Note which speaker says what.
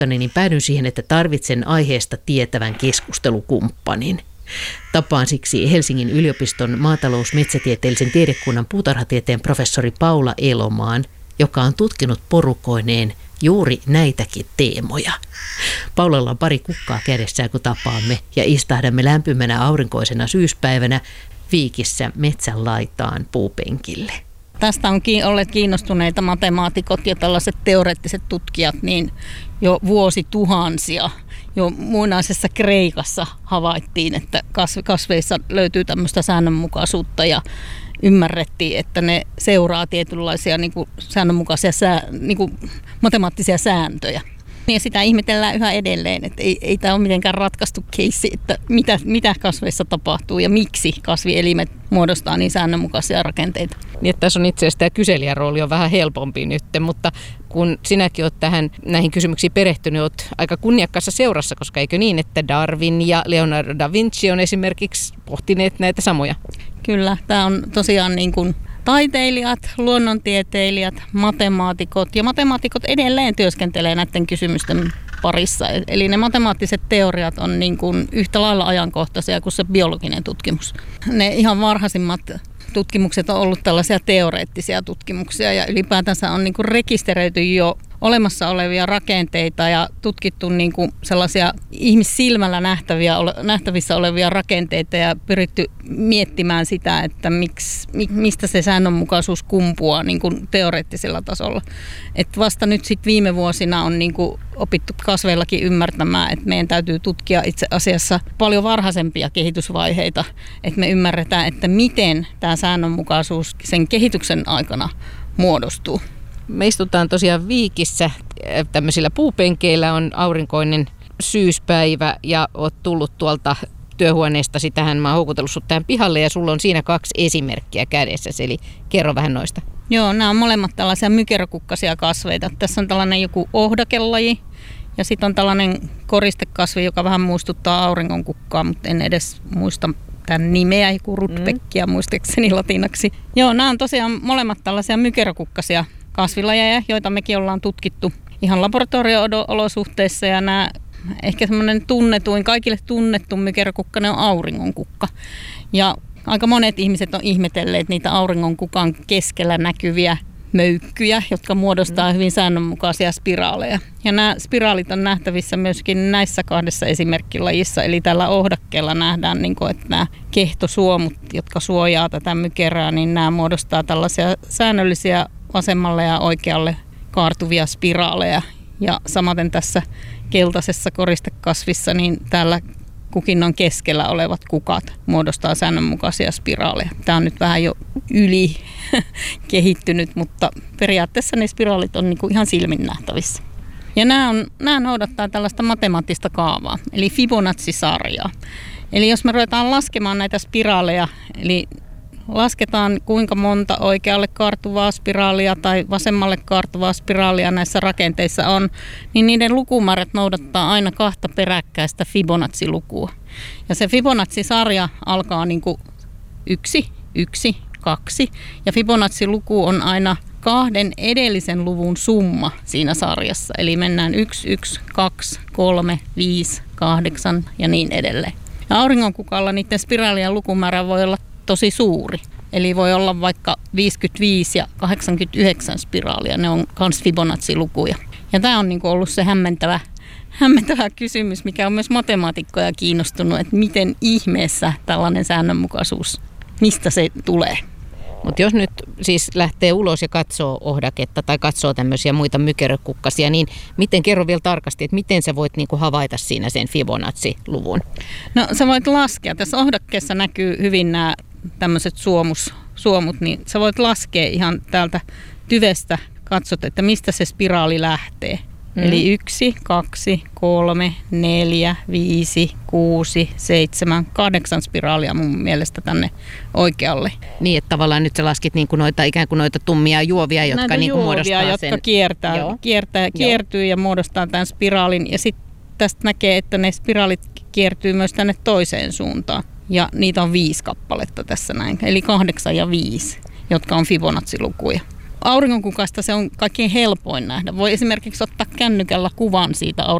Speaker 1: niin päädyin siihen, että tarvitsen aiheesta tietävän keskustelukumppanin. Tapaan siksi Helsingin yliopiston maatalous-metsätieteellisen tiedekunnan puutarhatieteen professori Paula Elomaan, joka on tutkinut porukoineen juuri näitäkin teemoja. Paulalla on pari kukkaa kädessään, kun tapaamme, ja istahdamme lämpimänä aurinkoisena syyspäivänä Viikissä metsän laitaan puupenkille.
Speaker 2: Tästä on olleet kiinnostuneita matemaatikot ja tällaiset teoreettiset tutkijat niin jo vuosituhansia. Jo muinaisessa Kreikassa havaittiin, että kasveissa löytyy tämmöistä säännönmukaisuutta ja ymmärrettiin, että ne seuraa tietynlaisia niin kuin säännönmukaisia niin kuin matemaattisia sääntöjä. Ja sitä ihmetellään yhä edelleen, että ei tämä ole mitenkään ratkaistu keissi, että mitä kasveissa tapahtuu ja miksi kasvielimet muodostaa niin säännönmukaisia rakenteita.
Speaker 3: Niin, että tässä on itse asiassa tämä kyselijän rooli on vähän helpompi nyt, mutta kun sinäkin olet näihin kysymyksiin perehtynyt, olet aika kunniakkaassa seurassa, koska eikö niin, että Darwin ja Leonardo da Vinci on esimerkiksi pohtineet näitä samoja?
Speaker 2: Kyllä, tämä on tosiaan niin kuin taiteilijat, luonnontieteilijät, matemaatikot ja matemaatikot edelleen työskentelee näiden kysymysten parissa. Eli ne matemaattiset teoriat on niin kuin yhtä lailla ajankohtaisia kuin se biologinen tutkimus. Ne ihan varhaisimmat tutkimukset on ollut tällaisia teoreettisia tutkimuksia ja ylipäätänsä on niin kuin rekisteröity jo olemassa olevia rakenteita ja tutkittu niin kuin sellaisia ihmissilmällä nähtävissä olevia rakenteita ja pyritty miettimään sitä, että mistä se säännönmukaisuus kumpuaa niin kuin teoreettisella tasolla. Et vasta nyt sit viime vuosina on niin kuin opittu kasveillakin ymmärtämään, että meidän täytyy tutkia itse asiassa paljon varhaisempia kehitysvaiheita, että me ymmärretään, että miten tämä säännönmukaisuus sen kehityksen aikana muodostuu.
Speaker 3: Me istutaan tosiaan Viikissä, tämmöisillä puupenkeillä on aurinkoinen syyspäivä ja oot tullut tuolta työhuoneestasi tähän, mä oon houkutellut sut tähän pihalle ja sulla on siinä 2 esimerkkiä kädessä, eli kerro vähän noista.
Speaker 2: Joo, nämä on molemmat tällaisia mykerokukkasia kasveita. Tässä on tällainen joku ohdakelaji ja sitten on tällainen koristekasvi, joka vähän muistuttaa auringonkukkaa, mutta en edes muista tämän nimeä, joku rudbeckia muistaakseni latinaksi. Joo, nämä on tosiaan molemmat tällaisia mykerokukkasia kasvilajeja, joita mekin ollaan tutkittu ihan laboratorio-olosuhteissa ja nämä ehkä semmoinen kaikille tunnettu mykerokukkainen on auringonkukka. Ja aika monet ihmiset on ihmetelleet niitä auringonkukan keskellä näkyviä möykkyjä, jotka muodostaa hyvin säännönmukaisia spiraaleja. Ja nämä spiraalit on nähtävissä myöskin näissä 2 esimerkkilajissa, eli tällä ohdakkeella nähdään, että nämä kehtosuomut, jotka suojaa tätä mykerää, niin nämä muodostaa tällaisia säännöllisiä vasemmalle ja oikealle kaartuvia spiraaleja. Ja samaten tässä keltaisessa koristekasvissa, niin täällä kukinnon keskellä olevat kukat muodostaa säännönmukaisia spiraaleja. Tämä on nyt vähän jo yli kehittynyt, mutta periaatteessa ne spiraalit on niinku ihan silmin nähtävissä. Ja nämä noudattaa tällaista matemaattista kaavaa, eli Fibonacci-sarjaa. Eli jos me ruvetaan laskemaan näitä spiraaleja, eli lasketaan kuinka monta oikealle kaartuvaa spiraalia tai vasemmalle kaartuvaa spiraalia näissä rakenteissa on, niin niiden lukumäärät noudattaa aina 2 peräkkäistä Fibonacci-lukua. Ja se Fibonacci-sarja alkaa niin kuin 1, 1, 2 ja Fibonacci-luku on aina 2 edellisen luvun summa siinä sarjassa. Eli mennään 1, 1, 2, 3, 5, 8 ja niin edelleen. Ja auringonkukalla niiden spiraalien lukumäärä voi olla tosi suuri. Eli voi olla vaikka 55 ja 89 spiraalia, ne on myös Fibonacci-lukuja. Ja tämä on niinku ollut se hämmentävä kysymys, mikä on myös matemaatikkoja kiinnostunut, että miten ihmeessä tällainen säännönmukaisuus, mistä se tulee.
Speaker 3: Mutta jos nyt siis lähtee ulos ja katsoo ohdaketta tai katsoo tämmöisiä muita mykerokukkasia, niin kerro vielä tarkasti, että miten sä voit niinku havaita siinä sen Fibonacci-luvun?
Speaker 2: No sä voit laskea. Tässä ohdakkeessa näkyy hyvin nämä tämmöiset suomut, niin sä voit laskea ihan täältä tyvestä, katsot, että mistä se spiraali lähtee. Eli 1, 2, 3, 4, 5, 6, 7, 8 spiraalia mun mielestä tänne oikealle.
Speaker 3: Niin, että tavallaan nyt sä laskit niin kuin ikään kuin noita tummia juovia, jotka
Speaker 2: näitä
Speaker 3: niin kuin
Speaker 2: juovia,
Speaker 3: muodostaa
Speaker 2: jotka sen. Kiertyy ja muodostaa tämän spiraalin. Ja sitten tästä näkee, että ne spiraalit kiertyy myös tänne toiseen suuntaan. Ja niitä on 5 kappaletta tässä näin, eli 8 ja 5, jotka on Fibonacci-lukuja. Auringonkukasta se on kaikkein helpoin nähdä. Voi esimerkiksi ottaa kännykällä kuvan siitä